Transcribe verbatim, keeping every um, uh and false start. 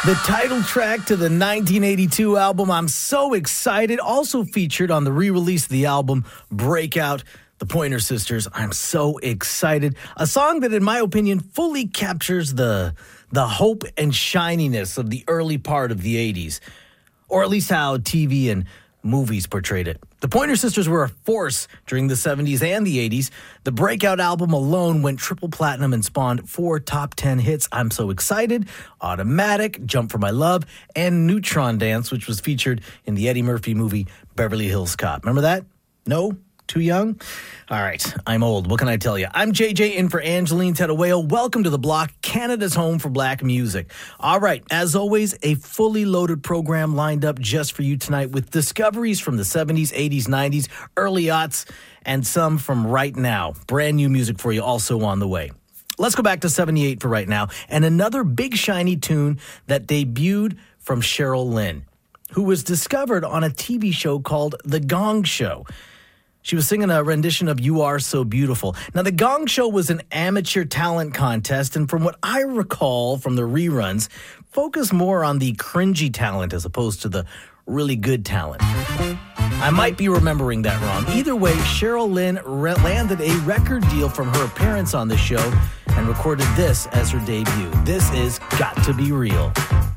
The title track to the nineteen eighty-two album, I'm so excited. Also featured on the re-release of the album, Breakout, the Pointer Sisters. I'm so excited. A song that, in my opinion, fully captures the, the hope and shininess of the early part of the eighties. Or at least how T V and movies portrayed it. The Pointer Sisters were a force during the seventies and the eighties. The Breakout album alone went triple platinum and spawned four top ten hits. I'm so excited. Automatic, Jump for My Love, and Neutron Dance, which was featured in the Eddie Murphy movie Beverly Hills Cop. Remember that? No? Too young? All right, I'm old. What can I tell you? I'm J J in for Angeline Tedawayo. Welcome to The Block, Canada's home for black music. All right, as always, a fully loaded program lined up just for you tonight with discoveries from the seventies, eighties, nineties, early aughts, and some from right now. Brand new music for you also on the way. Let's go back to seventy-eight for right now, and another big shiny tune that debuted from Cheryl Lynn, who was discovered on a T V show called The Gong Show. She was singing a rendition of You Are So Beautiful. Now, The Gong Show was an amateur talent contest, and from what I recall from the reruns, focused more on the cringy talent as opposed to the really good talent. I might be remembering that wrong. Either way, Cheryl Lynn re- landed a record deal from her appearance on the show and recorded this as her debut. This is Got to Be Real.